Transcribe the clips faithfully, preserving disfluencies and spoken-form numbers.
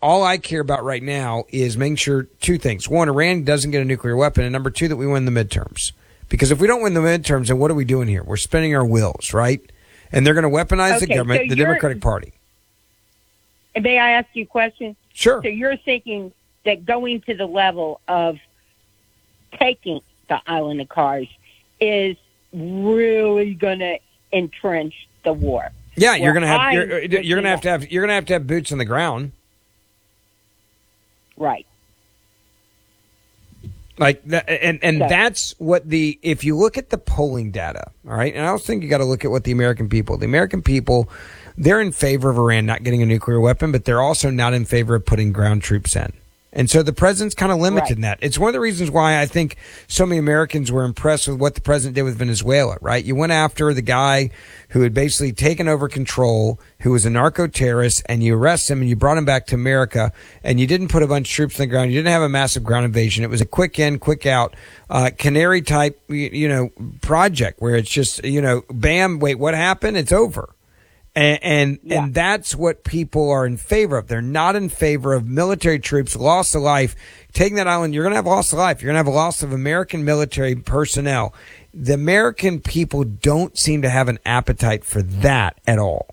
all I care about right now is making sure two things. One, Iran doesn't get a nuclear weapon. And number two, that we win the midterms. Because if we don't win the midterms, then what are we doing here? We're spinning our wheels, right? And they're going to weaponize okay, the government, so the Democratic Party. May I ask you a question? Sure. So you're thinking that going to the level of taking the island of Kars is really going to entrench the war. Yeah, you're going to have I'm you're, you're going to have to have you're going to have to have boots on the ground. Right. Like that, and and So- that's what the if you look at the polling data, all right. And I also think you got to look at what the American people, the American people, they're in favor of Iran not getting a nuclear weapon, but they're also not in favor of putting ground troops in. And so the president's kind of limited Right. in that. It's one of the reasons why I think so many Americans were impressed with what the president did with Venezuela, right? You went after the guy who had basically taken over control, who was a narco-terrorist, and you arrest him and you brought him back to America, and you didn't put a bunch of troops on the ground. You didn't have a massive ground invasion. It was a quick in, quick out, uh, canary type, you, you know, project where it's just, you know, bam, wait, what happened? It's over. And and, Yeah. and that's what people are in favor of. They're not in favor of military troops, loss of life. Taking that island, you're going to have loss of life. You're going to have a loss of American military personnel. The American people don't seem to have an appetite for that at all.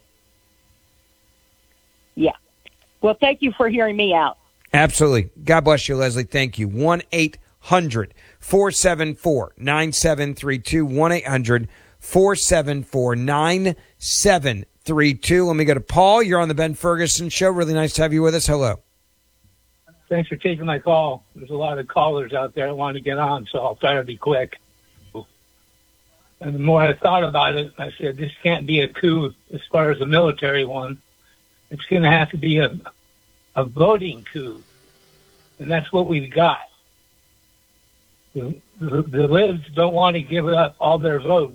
Yeah. Well, thank you for hearing me out. Absolutely. God bless you, Leslie. Thank you. one eight hundred four seven four nine seven three two. one eight hundred four seven four nine seven three two. Let me go to Paul. You're on the Ben Ferguson Show. Really nice to have you with us. Hello. Thanks for taking my call. There's a lot of callers out there that want to get on, so I'll try to be quick. And the more I thought about it, I said, this can't be a coup as far as a military one. It's going to have to be a, a voting coup. And that's what we've got. The, the, the libs don't want to give up all their votes.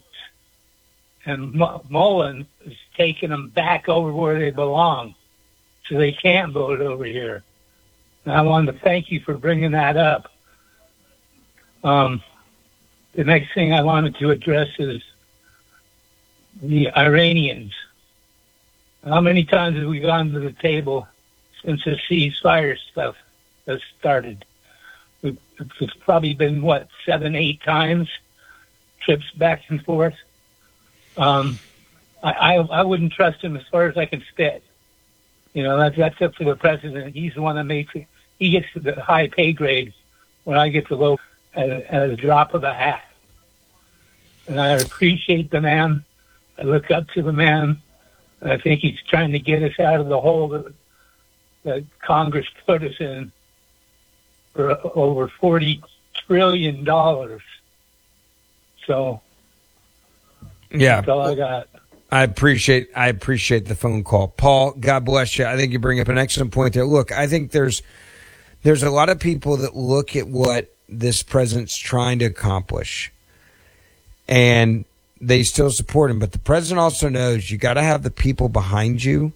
And M- Mullen is taking them back over where they belong. So they can't vote over here. And I wanted to thank you for bringing that up. Um, the next thing I wanted to address is the Iranians. How many times have we gone to the table since the ceasefire stuff has started? It's probably been, what, seven, eight times, trips back and forth. Um, I, I, I wouldn't trust him as far as I can spit. You know, that's, that's up to the president. He's the one that makes it. He gets the high pay grade when I get the low at, at a drop of a hat. And I appreciate the man. I look up to the man. And I think he's trying to get us out of the hole that, that Congress put us in for over forty trillion dollars. So, Yeah. that's all I got. I appreciate I appreciate the phone call. Paul, God bless you. I think you bring up an excellent point there. Look, I think there's there's a lot of people that look at what this president's trying to accomplish and they still support him. But the president also knows you got to have the people behind you.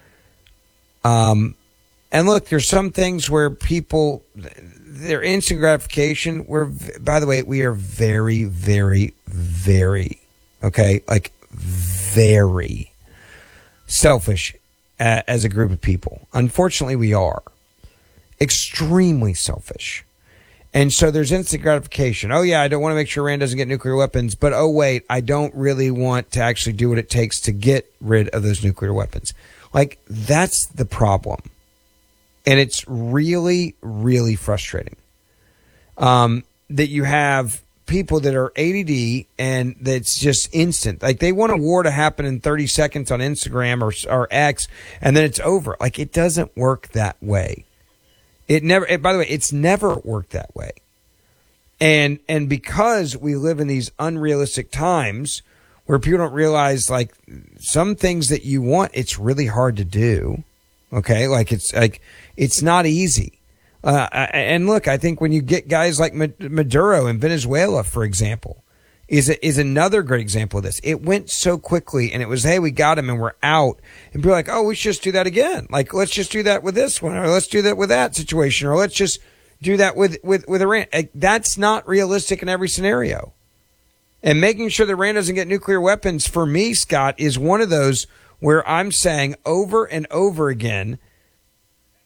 Um, and look, there's some things where people, their instant gratification, we're, by the way, we are very, very, very, okay, like very selfish uh, as a group of people. Unfortunately, we are extremely selfish. And so there's instant gratification. Oh, yeah, I don't want to make sure Iran doesn't get nuclear weapons. But, oh, wait, I don't really want to actually do what it takes to get rid of those nuclear weapons. Like, that's the problem. And it's really, really frustrating um, that you have people that are A D D and that's just instant. Like, they want a war to happen in thirty seconds on Instagram or, or X, and then it's over. Like, it doesn't work that way. It never, it, by the way, it's never worked that way. And, and because we live in these unrealistic times where people don't realize, like, some things that you want, it's really hard to do. Okay. Like, it's like, it's not easy. Uh, and look, I think when you get guys like Maduro in Venezuela, for example, is is another great example of this. It went so quickly, and it was, hey, we got him, and we're out. And people are like, oh, we should just do that again. Like, let's just do that with this one, or let's do that with that situation, or let's just do that with, with, with Iran. That's not realistic in every scenario. And making sure that Iran doesn't get nuclear weapons, for me, Scott, is one of those where I'm saying over and over again,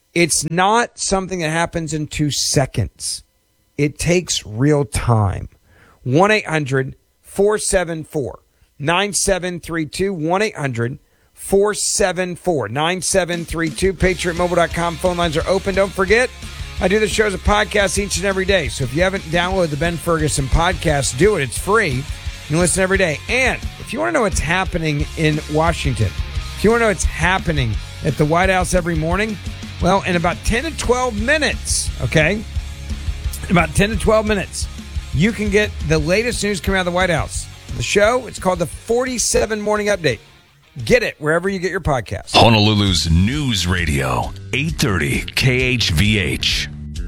It's not something that happens in two seconds. It takes real time. one eight hundred four seven four nine seven three two. one eight hundred four seven four nine seven three two. Patriot Mobile dot com phone lines are open. Don't forget, I do the show as a podcast each and every day. So if you haven't downloaded the Ben Ferguson podcast, do it. It's free. You can listen every day. And if you want to know what's happening in Washington, if you want to know what's happening at the White House every morning, well, in about ten to twelve minutes, okay, in about ten to twelve minutes, you can get the latest news coming out of the White House. The show, it's called the forty-seven Morning Update. Get it wherever you get your podcasts. Honolulu's News Radio, eight thirty K H V H.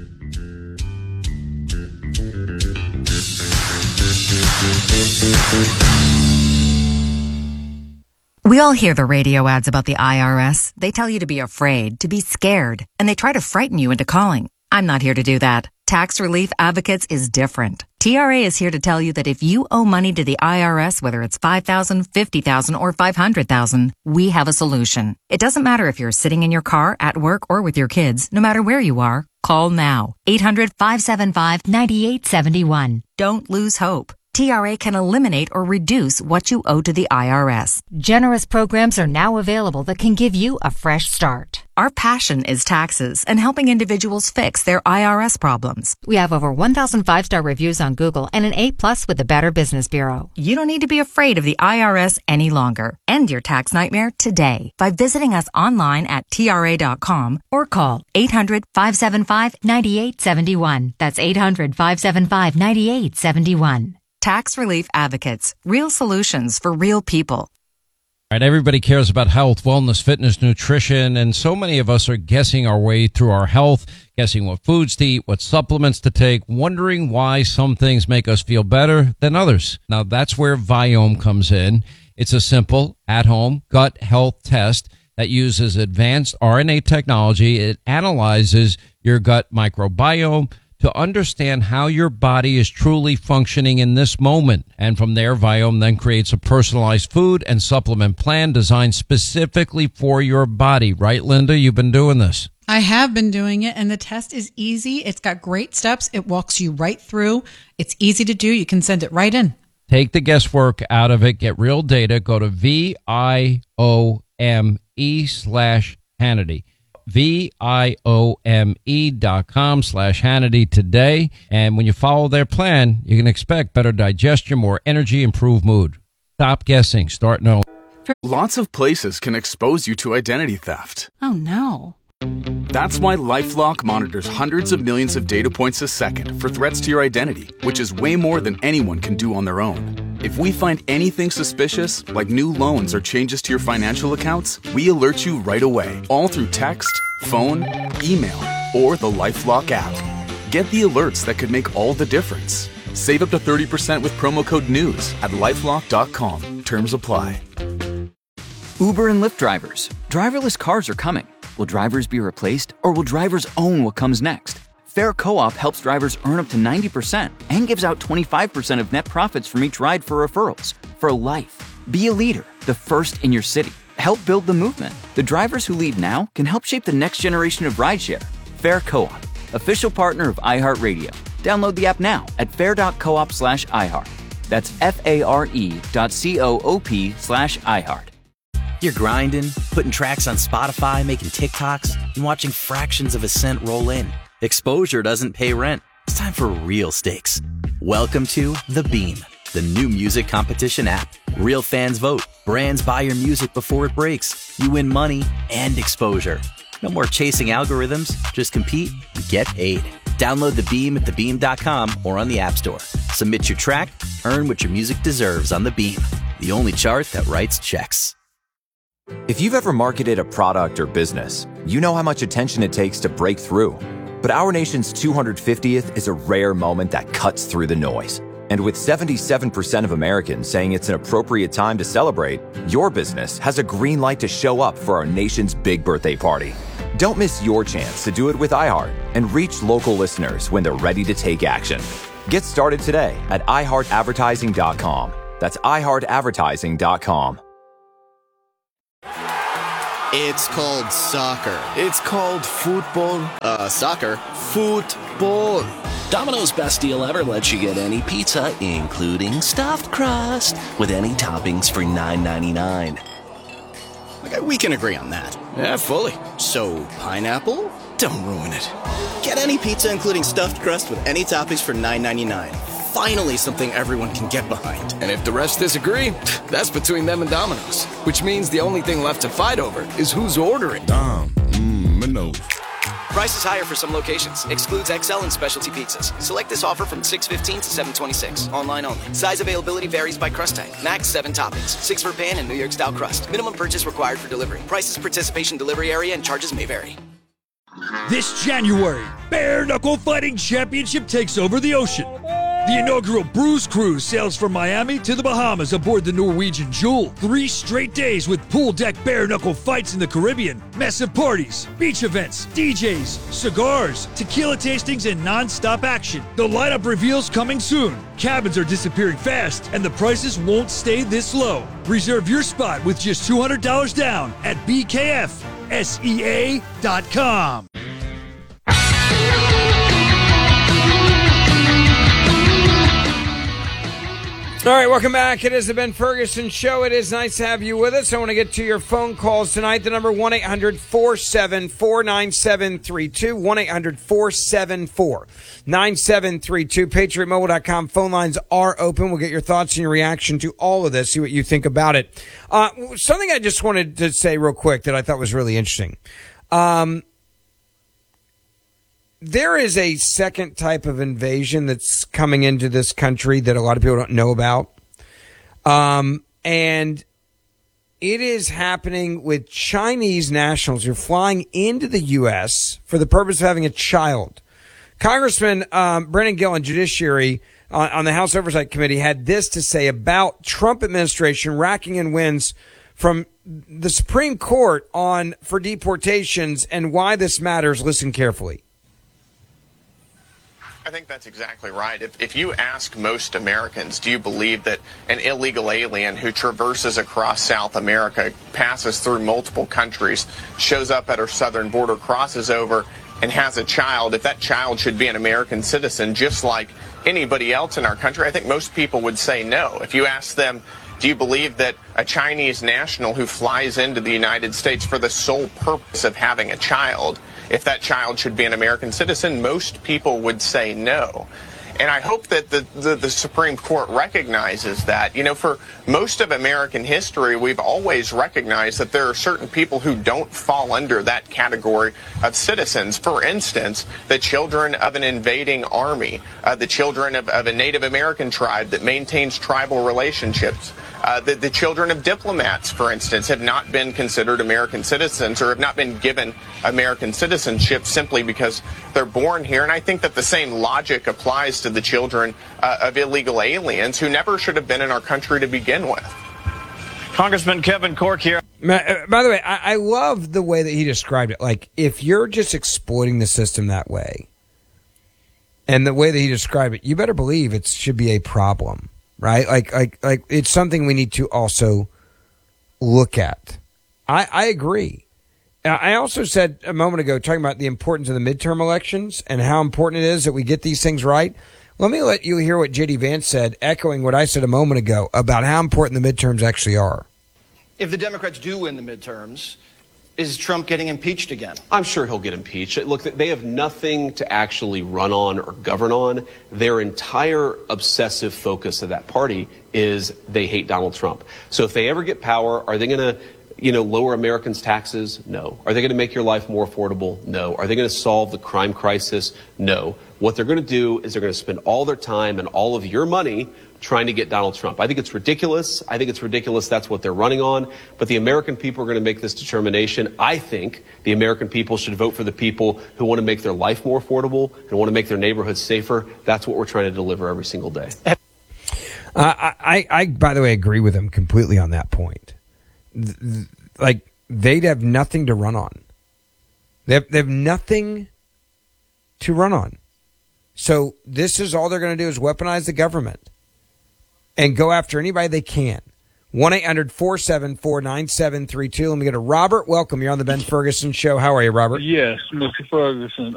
We all hear the radio ads about the I R S. They tell you to be afraid, to be scared, and they try to frighten you into calling. I'm not here to do that. Tax Relief Advocates is different. T R A is here to tell you that if you owe money to the I R S, whether it's five thousand dollars, fifty thousand dollars, or five hundred thousand dollars, we have a solution. It doesn't matter if you're sitting in your car, at work, or with your kids. No matter where you are, call now. eight hundred five seven five nine eight seven one. Don't lose hope. T R A can eliminate or reduce what you owe to the I R S. Generous programs are now available that can give you a fresh start. Our passion is taxes and helping individuals fix their I R S problems. We have over one thousand five-star reviews on Google and an A plus with the Better Business Bureau. You don't need to be afraid of the I R S any longer. End your tax nightmare today by visiting us online at T R A dot com or call eight hundred five seven five nine eight seven one. That's eight hundred five seven five nine eight seven one. Tax Relief Advocates. Real solutions for real people. All right, everybody cares about health, wellness, fitness, nutrition, and so many of us are guessing our way through our health, guessing what foods to eat, what supplements to take, wondering why some things make us feel better than others. Now, that's where Viome comes in. It's a simple, at-home gut health test that uses advanced R N A technology. It analyzes your gut microbiome to understand how your body is truly functioning in this moment. And from there, Viome then creates a personalized food and supplement plan designed specifically for your body. Right, Linda? You've been doing this. I have been doing it, and the test is easy. It's got great steps. It walks you right through. It's easy to do. You can send it right in. Take the guesswork out of it. Get real data. Go to V I O M E slash Hannity. V-I-O-M-E dot com slash Hannity today. And when you follow their plan, you can expect better digestion, more energy, improved mood. Stop guessing. Start knowing. Lots of places can expose you to identity theft. Oh, no. That's why LifeLock monitors hundreds of millions of data points a second for threats to your identity, which is way more than anyone can do on their own. If we find anything suspicious, like new loans or changes to your financial accounts, we alert you right away, all through text, phone, email, or the LifeLock app. Get the alerts that could make all the difference. Save up to thirty percent with promo code NEWS at lifelock dot com. Terms apply. Uber and Lyft drivers. Driverless cars are coming. Will drivers be replaced, or will drivers own what comes next? Fair Co-op helps drivers earn up to ninety percent and gives out twenty-five percent of net profits from each ride for referrals. For life. Be a leader, the first in your city. Help build the movement. The drivers who lead now can help shape the next generation of rideshare. Fair Co-op, official partner of iHeartRadio. Download the app now at fair.coop slash iHeart. That's F-A-R-E dot C-O-O-P slash iHeart. You're grinding, putting tracks on Spotify, making TikToks, and watching fractions of a cent roll in. Exposure doesn't pay rent. It's time for real stakes. Welcome to The Beam, the new music competition app. Real fans vote. Brands buy your music before it breaks. You win money and exposure. No more chasing algorithms. Just compete and get paid. Download The Beam at the beam dot com or on the App Store. Submit your track, earn what your music deserves on The Beam, the only chart that writes checks. If you've ever marketed a product or business, you know how much attention it takes to break through. But our nation's two hundred fiftieth is a rare moment that cuts through the noise. And with seventy-seven percent of Americans saying it's an appropriate time to celebrate, your business has a green light to show up for our nation's big birthday party. Don't miss your chance to do it with iHeart and reach local listeners when they're ready to take action. Get started today at i heart advertising dot com. That's i heart advertising dot com. It's called soccer. It's called football. Uh, soccer. Football. Domino's best deal ever lets you get any pizza, including stuffed crust, with any toppings for nine ninety-nine. Okay, we can agree on that. Yeah, fully. So, pineapple? Don't ruin it. Get any pizza, including stuffed crust, with any toppings for nine ninety-nine. Finally, something everyone can get behind. And if the rest disagree, that's between them and Domino's. Which means the only thing left to fight over is who's ordering. Dom, mmm, no. Prices higher for some locations. Excludes X L and specialty pizzas. Select this offer from six fifteen to seven twenty-six. Online only. Size availability varies by crust type. Max seven toppings. Six for pan and New York style crust. Minimum purchase required for delivery. Prices, participation, delivery area, and charges may vary. This January, Bare Knuckle Fighting Championship takes over the ocean. The inaugural Bruise Cruise sails from Miami to the Bahamas aboard the Norwegian Jewel. Three straight days with pool deck bare knuckle fights in the Caribbean, massive parties, beach events, D Js, cigars, tequila tastings, and non-stop action. The lineup reveals coming soon. Cabins are disappearing fast, and the prices won't stay this low. Reserve your spot with just two hundred dollars down at B K F S E A dot com. All right, welcome back. It is the Ben Ferguson Show. It is nice to have you with us. I want to get to your phone calls tonight. The number one eight hundred four seven four nine seven three two, one eight hundred four seven four nine seven three two. Patriot Mobile dot com phone lines are open. We'll get your thoughts and your reaction to all of this, see what you think about it. Uh, something I just wanted to say real quick that I thought was really interesting. Um, There is a second type of invasion that's coming into this country that a lot of people don't know about. Um, and it is happening with Chinese nationals who are flying into the U S for the purpose of having a child. Congressman um, Brennan Gillen, Judiciary, on, on the House Oversight Committee, had this to say about Trump administration racking in wins from the Supreme Court on for deportations and why this matters. Listen carefully. I think that's exactly right. If, if you ask most Americans, do you believe that an illegal alien who traverses across South America, passes through multiple countries, shows up at our southern border, crosses over, and has a child, if that child should be an American citizen just like anybody else in our country, I think most people would say no. If you ask them, do you believe that a Chinese national who flies into the United States for the sole purpose of having a child, if that child should be an American citizen, most people would say no. And I hope that the, the, the Supreme Court recognizes that. You know, for most of American history, we've always recognized that there are certain people who don't fall under that category of citizens. For instance, the children of an invading army, uh, the children of, of a Native American tribe that maintains tribal relationships. Uh, the, the children of diplomats, for instance, have not been considered American citizens or have not been given American citizenship simply because they're born here. And I think that the same logic applies to the children uh, of illegal aliens who never should have been in our country to begin with. Congressman Kevin Corke here. By the way, I, I love the way that he described it. Like, if you're just exploiting the system that way, and the way that he described it, you better believe it should be a problem. Right? Like, like, like it's something we need to also look at. I, I agree. I also said a moment ago, talking about the importance of the midterm elections and how important it is that we get these things right. Let me let you hear what J D Vance said, echoing what I said a moment ago about how important the midterms actually are. If the Democrats do win the midterms, is Trump getting impeached again? I'm sure he'll get impeached. Look, they have nothing to actually run on or govern on. Their entire obsessive focus of that party is they hate Donald Trump. So if they ever get power, are they going to, you know, lower Americans' taxes? No. Are they going to make your life more affordable? No. Are they going to solve the crime crisis? No. What they're going to do is they're going to spend all their time and all of your money trying to get Donald Trump. I think it's ridiculous. I think it's ridiculous that's what they're running on. But the American people are going to make this determination. I think the American people should vote for the people who want to make their life more affordable and want to make their neighborhoods safer. That's what we're trying to deliver every single day. Uh, I, I, I, by the way, agree with him completely on that point. Th- th- like, they'd have nothing to run on. They have, they have nothing to run on. So this is all they're going to do is weaponize the government and go after anybody they can one eight hundred four seven four nine seven three two. Let me go to Robert. Welcome. You're on the Ben Ferguson Show. How are you, Robert? Yes, Mister Ferguson.